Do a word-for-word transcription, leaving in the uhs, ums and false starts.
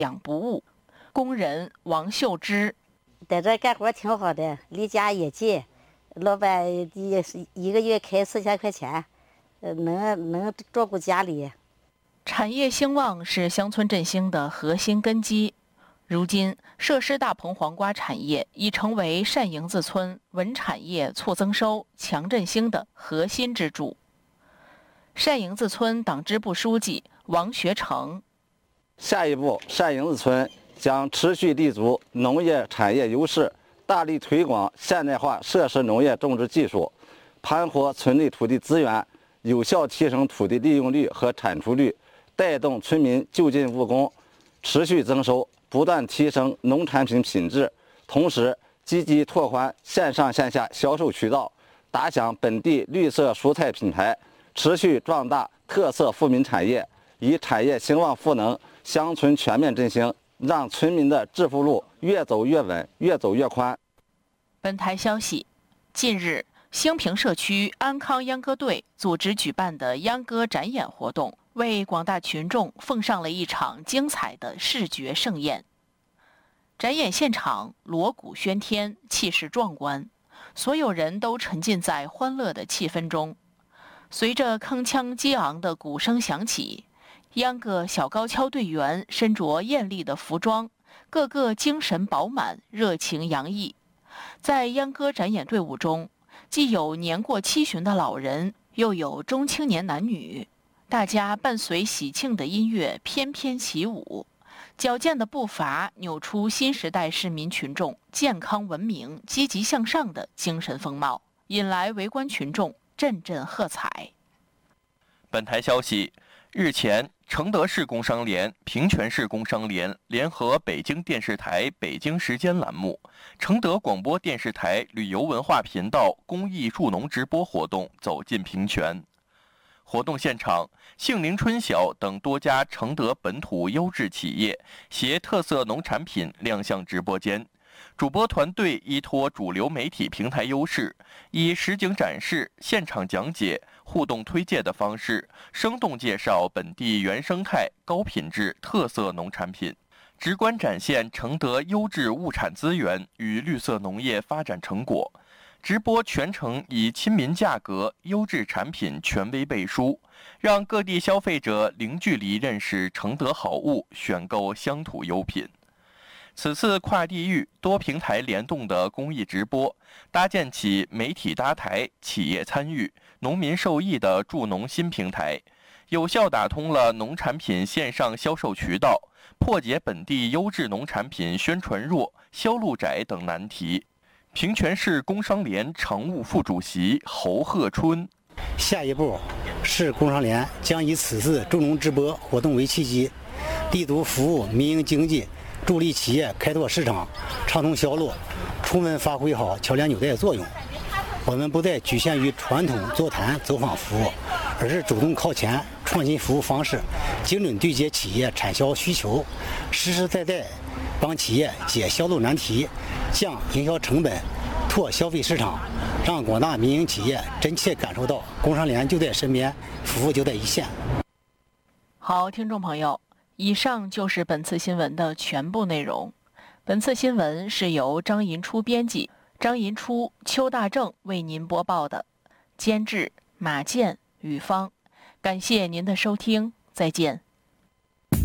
养不误。工人王秀芝， 在这干活挺好的，离家也近，老板也是一个月开四千块钱，呃，能能照顾家里。 产业兴旺是乡村振兴的核心根基。如今，设施大棚黄瓜产业已成为单营子村稳产业促增收、强振兴的核心支柱。单营子村党支部书记王学成， 下一步，单营子村将持续立足农业产业优势，大力推广现代化设施农业种植技术，盘活村内土地资源，有效提升土地利用率和产出率，带动村民就近务工，持续增收，不断提升农产品品质。同时，积极拓宽线上线下销售渠道，打响本地绿色蔬菜品牌，持续壮大特色富民产业，以产业兴旺赋能乡村全面振兴，让村民的致富路越走越稳，越走越宽。 本台消息，近日，兴平社区安康秧歌队组织举办的秧歌展演活动，为广大群众奉上了一场精彩的视觉盛宴。展演现场锣鼓喧天，气势壮观，所有人都沉浸在欢乐的气氛中。随着铿锵激昂的鼓声响起，秧歌小高跷队员身着艳丽的服装，个个精神饱满，热情洋溢。在秧歌展演队伍中，既有年过七旬的老人，又有中青年男女，大家伴随喜庆的音乐翩翩起舞，矫健的步伐扭出新时代市民群众健康文明、积极向上的精神风貌，引来围观群众阵阵喝彩。 本台消息，日前，承德市工商联、平泉市工商联联合北京电视台北京时间栏目、承德广播电视台旅游文化频道公益助农直播活动走进平泉。活动现场，杏林春晓等多家承德本土优质企业携特色农产品亮相直播间。主播团队依托主流媒体平台优势，以实景展示、现场讲解、互动推介的方式，生动介绍本地原生态、高品质特色农产品，直观展现承德优质物产资源与绿色农业发展成果。直播全程以亲民价格、优质产品权威背书，让各地消费者零距离认识承德好物，选购乡土优品。此次跨地域、多平台联动的公益直播，搭建起媒体搭台、企业参与、农民受益的助农新平台，有效打通了农产品线上销售渠道，破解本地优质农产品宣传弱、销路窄等难题。平泉市工商联常务副主席侯鹤春， 下一步，市工商联将以此次助农直播活动为契机，力图服务民营经济，助力企业开拓市场，畅通销路，充分发挥好桥梁纽带的作用。我们不再局限于传统座谈走访服务，而是主动靠前，创新服务方式，精准对接企业产销需求，实实在在帮企业解销路难题，降营销成本，拓消费市场，让广大民营企业真切感受到工商联就在身边，服务就在一线。 好，听众朋友，以上就是本次新闻的全部内容。本次新闻是由张银初编辑，张银初、邱大正为您播报的，监制马健、雨芳。感谢您的收听，再见。